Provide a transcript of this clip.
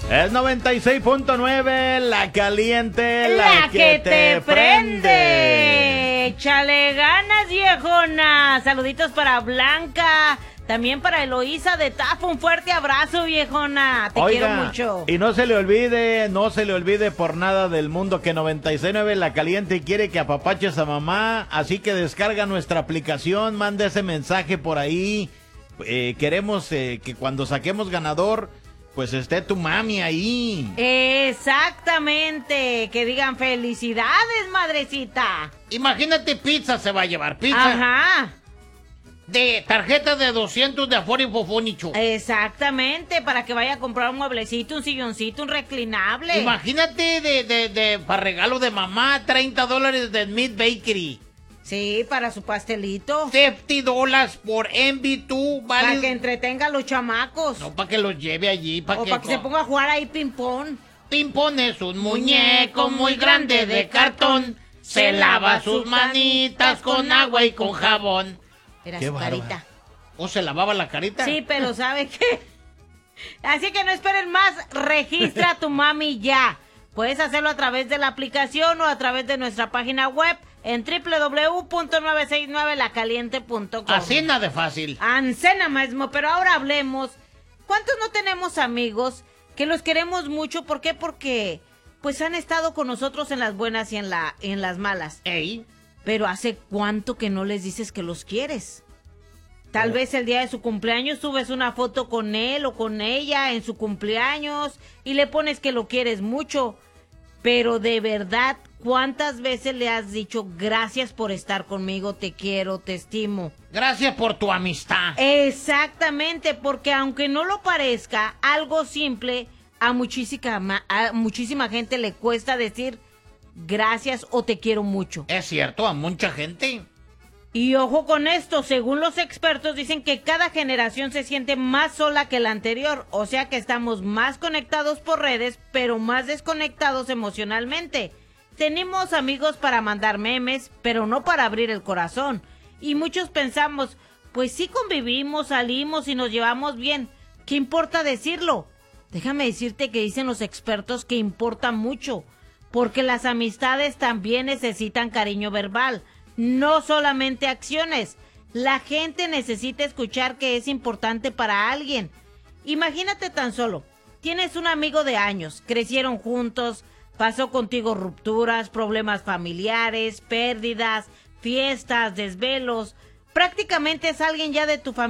Es 96.9, la caliente, la que te prende. Échale ganas, viejona. Saluditos para Blanca. También para Eloísa de Tafo, un fuerte abrazo, viejona. Te quiero mucho. Y no se le olvide por nada del mundo que 96.9 La Caliente quiere que apapaches a mamá. Así que descarga nuestra aplicación, manda ese mensaje por ahí. Queremos que cuando saquemos ganador, pues esté tu mami ahí. Exactamente. Que digan felicidades, madrecita. Imagínate, pizza se va a llevar, pizza. Ajá. De tarjeta de 200 de Afore y Fofónicho. Exactamente, para que vaya a comprar un mueblecito, un silloncito, un reclinable. Imagínate para regalo de mamá, $30 de Smith Bakery. Sí, para su pastelito. $50 por MB2, ¿vale? Para que entretenga a los chamacos. No, para que los lleve allí. Para que se ponga a jugar ahí ping-pong. Ping-pong es un muñeco muy grande de cartón. Se lava sus manitas con agua y con jabón. Era su carita. ¿O se lavaba la carita? Sí, pero ¿sabe qué? Así que no esperen más, registra a tu mami ya. Puedes hacerlo a través de la aplicación o a través de nuestra página web en www.969lacaliente.com. Así nada de fácil. Ancena mismo, pero ahora hablemos. ¿Cuántos no tenemos amigos que los queremos mucho? ¿Por qué? Porque pues han estado con nosotros en las buenas y en las malas. Ey. Pero ¿hace cuánto que no les dices que los quieres? Tal vez el día de su cumpleaños subes una foto con él o con ella en su cumpleaños y le pones que lo quieres mucho. Pero de verdad, ¿cuántas veces le has dicho gracias por estar conmigo, te quiero, te estimo? Gracias por tu amistad. Exactamente, porque aunque no lo parezca, algo simple, a muchísima gente le cuesta decir gracias o te quiero mucho. Es cierto, a mucha gente. Y ojo con esto, según los expertos dicen que cada generación se siente más sola que la anterior, o sea que estamos más conectados por redes, pero más desconectados emocionalmente. Tenemos amigos para mandar memes, pero no para abrir el corazón. Y muchos pensamos, pues sí convivimos, salimos y nos llevamos bien. ¿Qué importa decirlo? Déjame decirte que dicen los expertos que importa mucho. Porque las amistades también necesitan cariño verbal, no solamente acciones. La gente necesita escuchar que es importante para alguien. Imagínate tan solo, tienes un amigo de años, crecieron juntos, pasó contigo rupturas, problemas familiares, pérdidas, fiestas, desvelos. Prácticamente es alguien ya de tu familia.